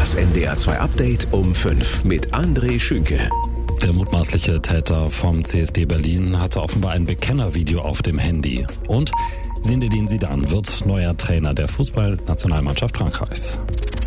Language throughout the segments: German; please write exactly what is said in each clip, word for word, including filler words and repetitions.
Das N D R zwei Update um fünf mit André Schünke. Der mutmaßliche Täter vom C S D Berlin hatte offenbar ein Bekennervideo auf dem Handy. Und Zinedine Zidane wird neuer Trainer der Fußballnationalmannschaft Frankreichs.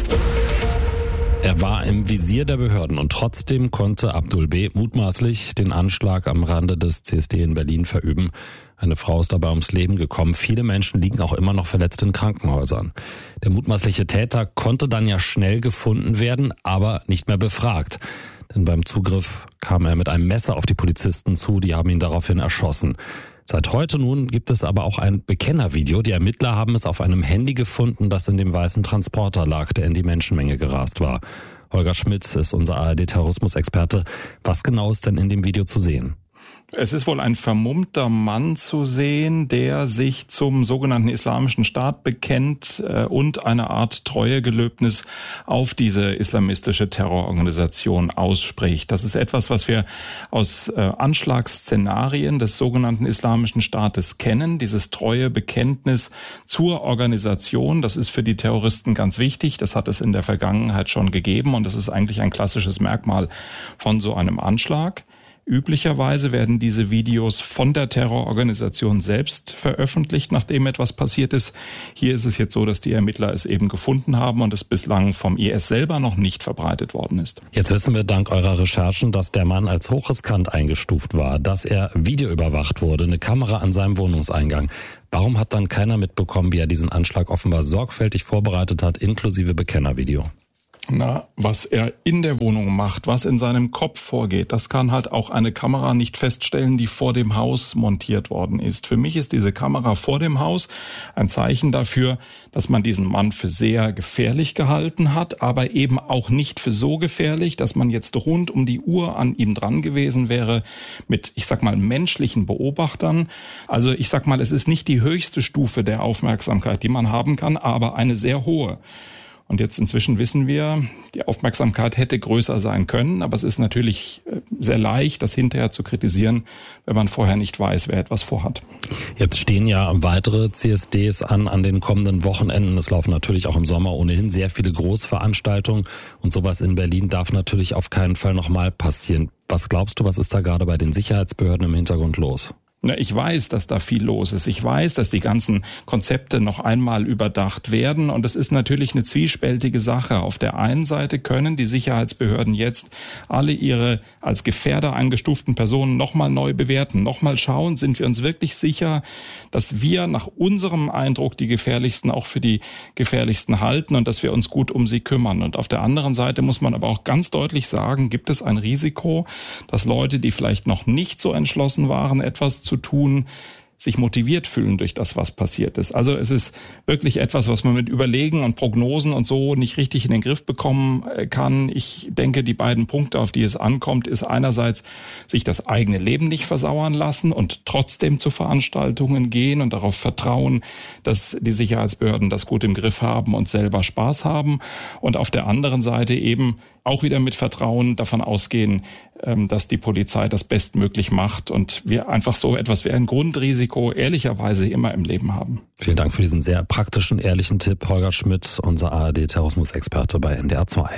Er war im Visier der Behörden und trotzdem konnte Abdul B. mutmaßlich den Anschlag am Rande des C S D in Berlin verüben. Eine Frau ist dabei ums Leben gekommen. Viele Menschen liegen auch immer noch verletzt in Krankenhäusern. Der mutmaßliche Täter konnte dann ja schnell gefunden werden, aber nicht mehr befragt. Denn beim Zugriff kam er mit einem Messer auf die Polizisten zu, die haben ihn daraufhin erschossen. Seit heute nun gibt es aber auch ein Bekennervideo. Die Ermittler haben es auf einem Handy gefunden, das in dem weißen Transporter lag, der in die Menschenmenge gerast war. Holger Schmidt ist unser A R D-Terrorismusexperte. Was genau ist denn in dem Video zu sehen? Es ist wohl ein vermummter Mann zu sehen, der sich zum sogenannten Islamischen Staat bekennt äh, und eine Art Treuegelöbnis auf diese islamistische Terrororganisation ausspricht. Das ist etwas, was wir aus äh, Anschlagsszenarien des sogenannten Islamischen Staates kennen. Dieses Treuebekenntnis zur Organisation, das ist für die Terroristen ganz wichtig. Das hat es in der Vergangenheit schon gegeben und das ist eigentlich ein klassisches Merkmal von so einem Anschlag. Üblicherweise werden diese Videos von der Terrororganisation selbst veröffentlicht, nachdem etwas passiert ist. Hier ist es jetzt so, dass die Ermittler es eben gefunden haben und es bislang vom I S selber noch nicht verbreitet worden ist. Jetzt wissen wir dank eurer Recherchen, dass der Mann als hochriskant eingestuft war, dass er videoüberwacht wurde, eine Kamera an seinem Wohnungseingang. Warum hat dann keiner mitbekommen, wie er diesen Anschlag offenbar sorgfältig vorbereitet hat, inklusive Bekennervideo? Na, was er in der Wohnung macht, was in seinem Kopf vorgeht, das kann halt auch eine Kamera nicht feststellen, die vor dem Haus montiert worden ist. Für mich ist diese Kamera vor dem Haus ein Zeichen dafür, dass man diesen Mann für sehr gefährlich gehalten hat, aber eben auch nicht für so gefährlich, dass man jetzt rund um die Uhr an ihm dran gewesen wäre mit, ich sag mal, menschlichen Beobachtern. Also ich sag mal, es ist nicht die höchste Stufe der Aufmerksamkeit, die man haben kann, aber eine sehr hohe. Und jetzt inzwischen wissen wir, die Aufmerksamkeit hätte größer sein können, aber es ist natürlich sehr leicht, das hinterher zu kritisieren, wenn man vorher nicht weiß, wer etwas vorhat. Jetzt stehen ja weitere C S Ds an an den kommenden Wochenenden. Es laufen natürlich auch im Sommer ohnehin sehr viele Großveranstaltungen und sowas in Berlin darf natürlich auf keinen Fall nochmal passieren. Was glaubst du, was ist da gerade bei den Sicherheitsbehörden im Hintergrund los? Ich weiß, dass da viel los ist. Ich weiß, dass die ganzen Konzepte noch einmal überdacht werden. Und es ist natürlich eine zwiespältige Sache. Auf der einen Seite können die Sicherheitsbehörden jetzt alle ihre als Gefährder eingestuften Personen nochmal neu bewerten. Nochmal schauen, sind wir uns wirklich sicher, dass wir nach unserem Eindruck die Gefährlichsten auch für die Gefährlichsten halten und dass wir uns gut um sie kümmern. Und auf der anderen Seite muss man aber auch ganz deutlich sagen, gibt es ein Risiko, dass Leute, die vielleicht noch nicht so entschlossen waren, etwas zu tun, sich motiviert fühlen durch das, was passiert ist. Also es ist wirklich etwas, was man mit Überlegen und Prognosen und so nicht richtig in den Griff bekommen kann. Ich denke, die beiden Punkte, auf die es ankommt, ist einerseits sich das eigene Leben nicht versauern lassen und trotzdem zu Veranstaltungen gehen und darauf vertrauen, dass die Sicherheitsbehörden das gut im Griff haben und selber Spaß haben. Und auf der anderen Seite eben auch wieder mit Vertrauen davon ausgehen, dass die Polizei das bestmöglich macht und wir einfach so etwas wie ein Grundrisiko ehrlicherweise immer im Leben haben. Vielen Dank für diesen sehr praktischen, ehrlichen Tipp, Holger Schmidt, unser A R D-Terrorismusexperte bei N D R zwei.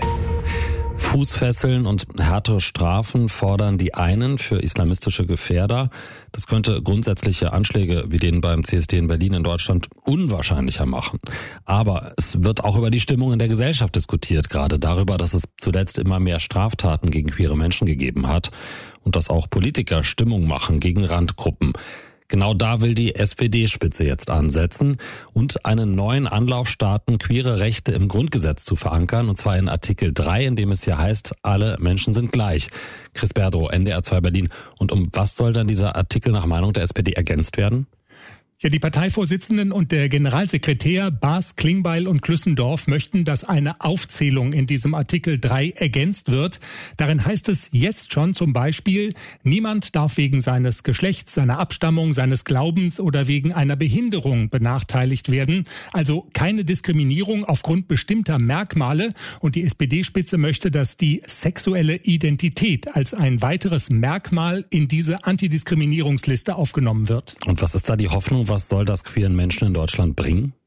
Fußfesseln und härtere Strafen fordern die einen für islamistische Gefährder. Das könnte grundsätzliche Anschläge wie den beim C S D in Berlin in Deutschland unwahrscheinlicher machen. Aber es wird auch über die Stimmung in der Gesellschaft diskutiert, gerade darüber, dass es zuletzt immer mehr Straftaten gegen queere Menschen gegeben hat und dass auch Politiker Stimmung machen gegen Randgruppen. Genau da will die S P D-Spitze jetzt ansetzen und einen neuen Anlauf starten, queere Rechte im Grundgesetz zu verankern, und zwar in Artikel drei, in dem es hier heißt, alle Menschen sind gleich. Chris Berdrow, N D R zwei Berlin. Und um was soll dann dieser Artikel nach Meinung der S P D ergänzt werden? Ja, die Parteivorsitzenden und der Generalsekretär Baas, Klingbeil und Klüssendorf möchten, dass eine Aufzählung in diesem Artikel drei ergänzt wird. Darin heißt es jetzt schon zum Beispiel, niemand darf wegen seines Geschlechts, seiner Abstammung, seines Glaubens oder wegen einer Behinderung benachteiligt werden. Also keine Diskriminierung aufgrund bestimmter Merkmale. Und die S P D-Spitze möchte, dass die sexuelle Identität als ein weiteres Merkmal in diese Antidiskriminierungsliste aufgenommen wird. Und was ist da die Hoffnung? Was soll das queeren Menschen in Deutschland bringen?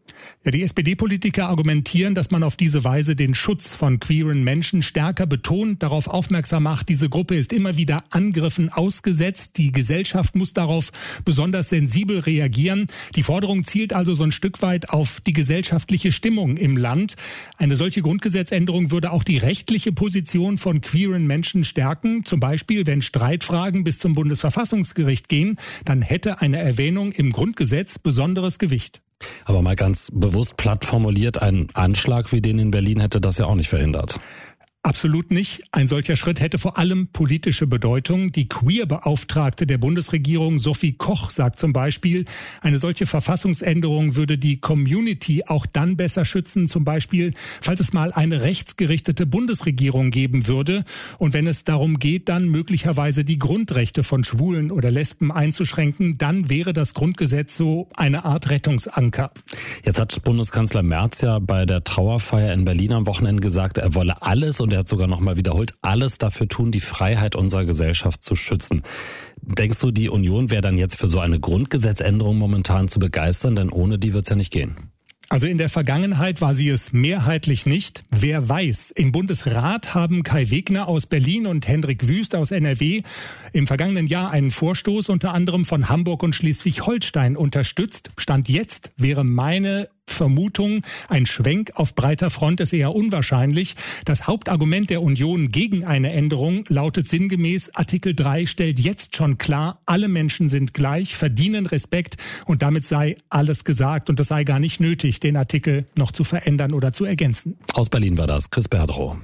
Ja, die S P D-Politiker argumentieren, dass man auf diese Weise den Schutz von queeren Menschen stärker betont, darauf aufmerksam macht, diese Gruppe ist immer wieder Angriffen ausgesetzt. Die Gesellschaft muss darauf besonders sensibel reagieren. Die Forderung zielt also so ein Stück weit auf die gesellschaftliche Stimmung im Land. Eine solche Grundgesetzänderung würde auch die rechtliche Position von queeren Menschen stärken. Zum Beispiel, wenn Streitfragen bis zum Bundesverfassungsgericht gehen, dann hätte eine Erwähnung im Grundgesetz besonderes Gewicht. Aber mal ganz bewusst platt formuliert, ein Anschlag wie den in Berlin hätte das ja auch nicht verhindert. Absolut nicht. Ein solcher Schritt hätte vor allem politische Bedeutung. Die Queer-Beauftragte der Bundesregierung, Sophie Koch, sagt zum Beispiel, eine solche Verfassungsänderung würde die Community auch dann besser schützen, zum Beispiel, falls es mal eine rechtsgerichtete Bundesregierung geben würde und wenn es darum geht, dann möglicherweise die Grundrechte von Schwulen oder Lesben einzuschränken, dann wäre das Grundgesetz so eine Art Rettungsanker. Jetzt hat Bundeskanzler Merz ja bei der Trauerfeier in Berlin am Wochenende gesagt, er wolle alles und er hat sogar noch mal wiederholt, alles dafür tun, die Freiheit unserer Gesellschaft zu schützen. Denkst du, die Union wäre dann jetzt für so eine Grundgesetzänderung momentan zu begeistern? Denn ohne die wird es ja nicht gehen. Also in der Vergangenheit war sie es mehrheitlich nicht. Wer weiß, im Bundesrat haben Kai Wegner aus Berlin und Hendrik Wüst aus N R W im vergangenen Jahr einen Vorstoß unter anderem von Hamburg und Schleswig-Holstein unterstützt. Stand jetzt wäre meine Vermutung, ein Schwenk auf breiter Front ist eher unwahrscheinlich. Das Hauptargument der Union gegen eine Änderung lautet sinngemäß, Artikel drei stellt jetzt schon klar, alle Menschen sind gleich, verdienen Respekt und damit sei alles gesagt und es sei gar nicht nötig, den Artikel noch zu verändern oder zu ergänzen. Aus Berlin war das Chris Berdrow.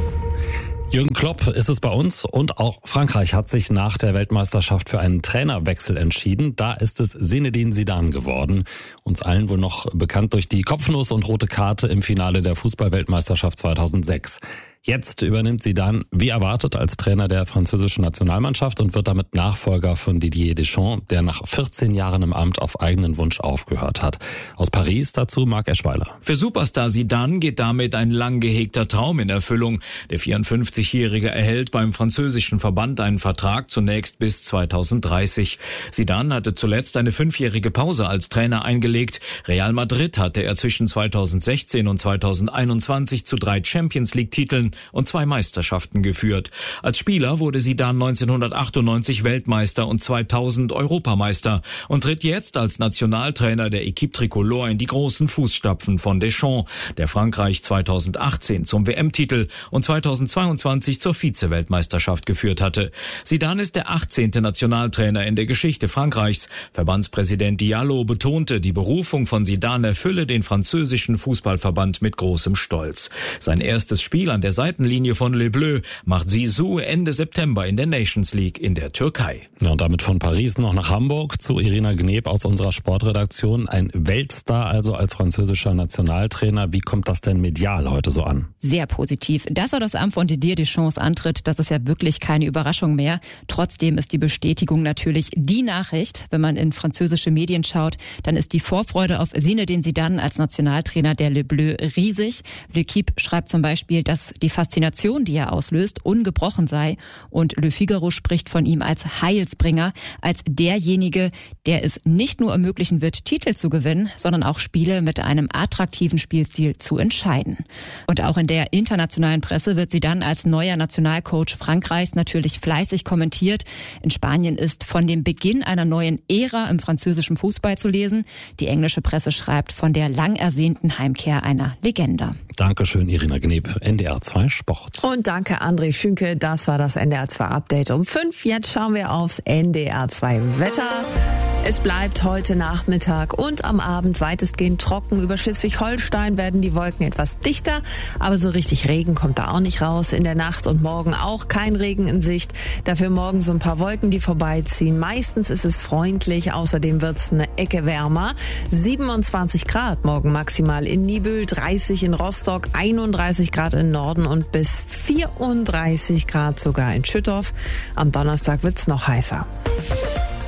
Jürgen Klopp ist es bei uns und auch Frankreich hat sich nach der Weltmeisterschaft für einen Trainerwechsel entschieden. Da ist es Zinedine Zidane geworden. Uns allen wohl noch bekannt durch die Kopfnuss und rote Karte im Finale der Fußball-Weltmeisterschaft zweitausendsechs. Jetzt übernimmt Zidane, wie erwartet, als Trainer der französischen Nationalmannschaft und wird damit Nachfolger von Didier Deschamps, der nach vierzehn Jahren im Amt auf eigenen Wunsch aufgehört hat. Aus Paris dazu Marc Eschweiler. Für Superstar Zidane geht damit ein lang gehegter Traum in Erfüllung. Der vierundfünfzigjährige erhält beim französischen Verband einen Vertrag zunächst bis zweitausenddreißig. Zidane hatte zuletzt eine fünfjährige Pause als Trainer eingelegt. Real Madrid hatte er zwischen zweitausendsechzehn und zweitausendeinundzwanzig zu drei Champions-League-Titeln und zwei Meisterschaften geführt. Als Spieler wurde Zidane neunzehnhundertachtundneunzig Weltmeister und zweitausend Europameister und tritt jetzt als Nationaltrainer der Équipe Tricolore in die großen Fußstapfen von Deschamps, der Frankreich zweitausendachtzehn zum W M-Titel und zweitausendzweiundzwanzig zur Vize-Weltmeisterschaft geführt hatte. Zidane ist der achtzehnte Nationaltrainer in der Geschichte Frankreichs. Verbandspräsident Diallo betonte, die Berufung von Zidane erfülle den französischen Fußballverband mit großem Stolz. Sein erstes Spiel an der Seitenlinie von Les Bleus macht Zizou Ende September in der Nations League in der Türkei. Ja, und damit von Paris noch nach Hamburg zu Irina Gneb aus unserer Sportredaktion. Ein Weltstar also als französischer Nationaltrainer. Wie kommt das denn medial heute so an? Sehr positiv. Dass er das Amt von Didier Deschamps antritt, das ist ja wirklich keine Überraschung mehr. Trotzdem ist die Bestätigung natürlich die Nachricht. Wenn man in französische Medien schaut, dann ist die Vorfreude auf Zinedine Zidane als Nationaltrainer der Les Bleus riesig. L'Équipe schreibt zum Beispiel, dass die Faszination, die er auslöst, ungebrochen sei. Und Le Figaro spricht von ihm als Heilsbringer, als derjenige, der es nicht nur ermöglichen wird, Titel zu gewinnen, sondern auch Spiele mit einem attraktiven Spielstil zu entscheiden. Und auch in der internationalen Presse wird sie dann als neuer Nationalcoach Frankreichs natürlich fleißig kommentiert. In Spanien ist von dem Beginn einer neuen Ära im französischen Fußball zu lesen. Die englische Presse schreibt von der lang ersehnten Heimkehr einer Legende. Dankeschön, Irina Gneb, N D R zwei Sport. Und danke, André Schünke. Das war das N D R zwei Update um fünf. Jetzt schauen wir aufs N D R zwei Wetter. Es bleibt heute Nachmittag und am Abend weitestgehend trocken. Über Schleswig-Holstein werden die Wolken etwas dichter, aber so richtig Regen kommt da auch nicht raus. In der Nacht und morgen auch kein Regen in Sicht. Dafür morgen so ein paar Wolken, die vorbeiziehen. Meistens ist es freundlich, außerdem wird es eine Ecke wärmer. siebenundzwanzig Grad morgen maximal in Niebüll, dreißig in Rostock, einunddreißig Grad im Norden und bis vierunddreißig Grad sogar in Schüttorf. Am Donnerstag wird's noch heißer.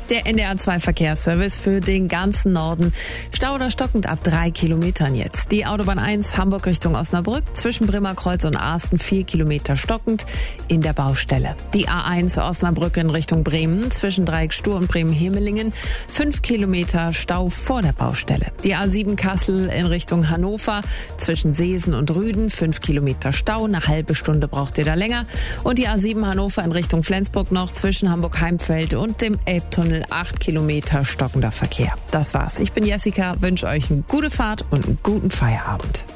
Der N D R zwei Verkehrsservice für den ganzen Norden. Stau oder stockend ab drei Kilometern jetzt. Die Autobahn eins Hamburg Richtung Osnabrück zwischen Bremerkreuz und Asten vier Kilometer stockend in der Baustelle. Die A eins Osnabrück in Richtung Bremen zwischen Dreieckstuhr und Bremen-Hemelingen fünf Kilometer Stau vor der Baustelle. Die A sieben Kassel in Richtung Hannover zwischen Seesen und Rüden fünf Kilometer Stau. Eine halbe Stunde braucht ihr da länger. Und die A sieben Hannover in Richtung Flensburg noch zwischen Hamburg-Heimfeld und dem Elbtunnel acht Kilometer stockender Verkehr. Das war's. Ich bin Jessica, wünsche euch eine gute Fahrt und einen guten Feierabend.